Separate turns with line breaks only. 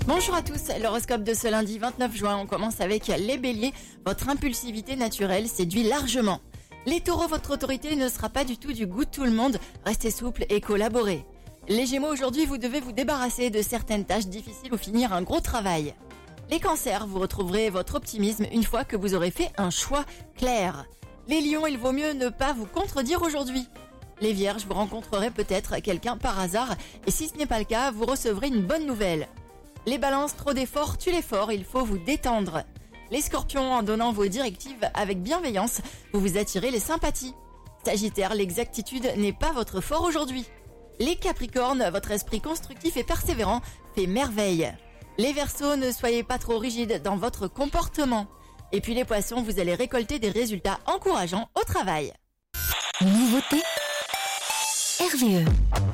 Bonjour à tous, l'horoscope de ce lundi 29 juin, on commence avec les béliers. Votre impulsivité naturelle séduit largement. Les taureaux, votre autorité ne sera pas du tout du goût de tout le monde, restez souple et collaborez. Les gémeaux, aujourd'hui vous devez vous débarrasser de certaines tâches difficiles ou finir un gros travail. Les cancers, vous retrouverez votre optimisme une fois que vous aurez fait un choix clair. Les lions, il vaut mieux ne pas vous contredire aujourd'hui. Les vierges, vous rencontrerez peut-être quelqu'un par hasard et si ce n'est pas le cas, vous recevrez une bonne nouvelle. Les balances, trop d'efforts tue l'effort, il faut vous détendre. Les scorpions, en donnant vos directives avec bienveillance, vous vous attirez les sympathies. Sagittaire, l'exactitude n'est pas votre fort aujourd'hui. Les capricornes, votre esprit constructif et persévérant fait merveille. Les verseaux, ne soyez pas trop rigides dans votre comportement. Et puis les poissons, vous allez récolter des résultats encourageants au travail.
Nouveauté RVE.